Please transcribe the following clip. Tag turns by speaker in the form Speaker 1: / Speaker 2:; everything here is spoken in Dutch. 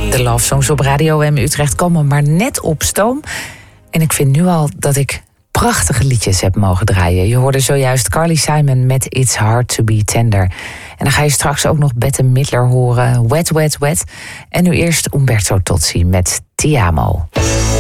Speaker 1: De love songs op Radio M Utrecht komen maar net op stoom. En ik vind nu al dat ik prachtige liedjes heb mogen draaien. Je hoorde zojuist Carly Simon met It's Hard to Be Tender. En dan ga je straks ook nog Bette Midler horen, Wet, Wet, Wet. En nu eerst Umberto Tozzi met Ti Amo.